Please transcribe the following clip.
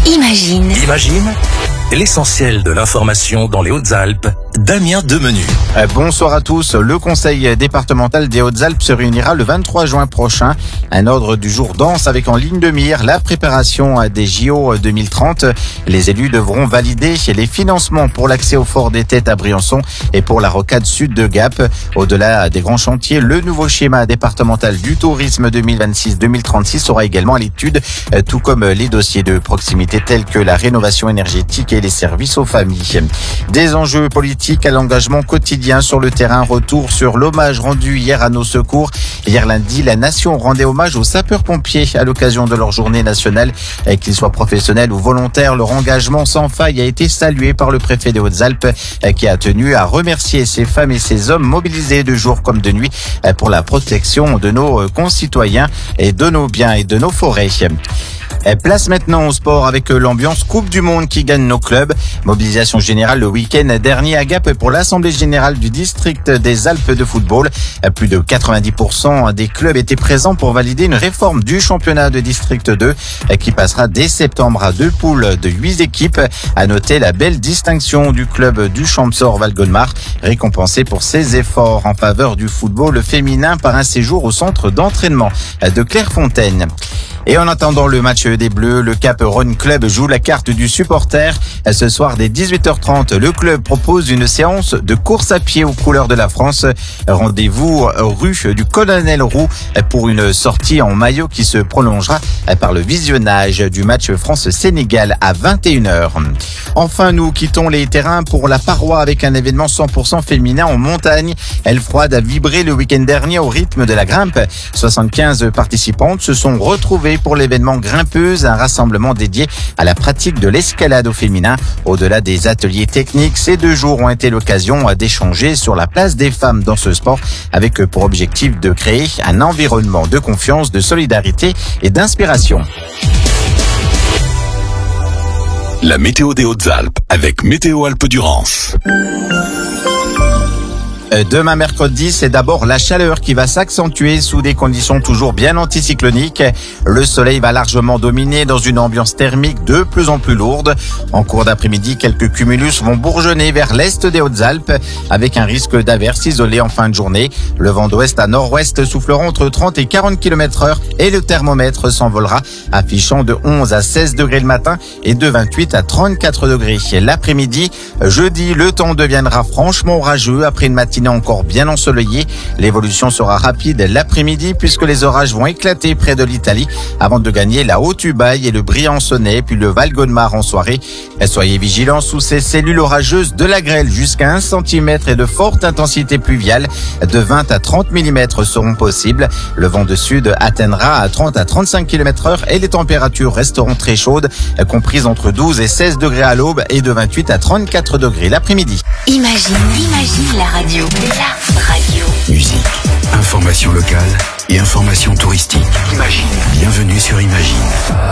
Imagine. Imagine l'essentiel de l'information dans les Hautes-Alpes. Damien Demenu. Bonsoir à tous. Le conseil départemental des Hautes-Alpes se réunira le 23 juin prochain. Un ordre du jour dense avec en ligne de mire la préparation des JO 2030. Les élus devront valider les financements pour l'accès au fort des Têtes à Briançon et pour la rocade sud de Gap. Au-delà des grands chantiers, le nouveau schéma départemental du tourisme 2026-2036 sera également à l'étude, tout comme les dossiers de proximité tels que la rénovation énergétique et les services aux familles. Des enjeux politiques à l'engagement quotidien sur le terrain. Retour sur l'hommage rendu hier à nos secours. Hier lundi, la nation rendait hommage aux sapeurs-pompiers à l'occasion de leur journée nationale. Qu'ils soient professionnels ou volontaires, leur engagement sans faille a été salué par le préfet des Hautes-Alpes qui a tenu à remercier ces femmes et ces hommes mobilisés de jour comme de nuit pour la protection de nos concitoyens et de nos biens et de nos forêts. Place maintenant au sport avec l'ambiance Coupe du Monde qui gagne nos clubs. Mobilisation générale le week-end dernier à Gap pour l'Assemblée générale du district des Alpes de football. Plus de 90% des clubs étaient présents pour valider une réforme du championnat de district 2 qui passera dès septembre à 2 poules de 8 équipes. À noter la belle distinction du club du Champsor Valgodemar, récompensé pour ses efforts en faveur du football féminin par un séjour au centre d'entraînement de Clairefontaine. Et en attendant le match des Bleus, le Cap Run Club joue la carte du supporter. Ce soir, dès 18h30, le club propose une séance de course à pied aux couleurs de la France. Rendez-vous rue du Colonel Roux pour une sortie en maillot qui se prolongera par le visionnage du match France-Sénégal à 21h. Enfin, nous quittons les terrains pour la Paroi avec un événement 100% féminin en montagne. Elle Froide a vibré le week-end dernier au rythme de la grimpe. 75 participantes se sont retrouvées pour l'événement Grimpeuse, un rassemblement dédié à la pratique de l'escalade au féminin. Au-delà des ateliers techniques, ces 2 jours ont été l'occasion d'échanger sur la place des femmes dans ce sport, avec pour objectif de créer un environnement de confiance, de solidarité et d'inspiration. La météo des Hautes-Alpes avec Météo Alpes-Durance. Demain mercredi, c'est d'abord la chaleur qui va s'accentuer sous des conditions toujours bien anticycloniques. Le soleil va largement dominer dans une ambiance thermique de plus en plus lourde. En cours d'après-midi, quelques cumulus vont bourgeonner vers l'est des Hautes-Alpes avec un risque d'averse isolé en fin de journée. Le vent d'ouest à nord-ouest soufflera entre 30 et 40 km/h et le thermomètre s'envolera, affichant de 11 à 16 degrés le matin et de 28 à 34 degrés l'après-midi. Jeudi, le temps deviendra franchement orageux après une matinée encore bien ensoleillée. L'évolution sera rapide l'après-midi puisque les orages vont éclater près de l'Italie avant de gagner la Haute-Ubaye et le Briançonnais puis le Valgodemar en soirée. Soyez vigilants sous ces cellules orageuses, de la grêle jusqu'à 1 cm et de forte intensité pluviale. De 20 à 30 mm seront possibles. Le vent de sud atteindra à 30 à 35 km/h et les températures resteront très chaudes, comprises entre 12 et 16 degrés à l'aube et de 28 à 34 degrés l'après-midi. Imagine la radio. La radio. Musique, information locale et information touristique. Imagine. Bienvenue sur Imagine.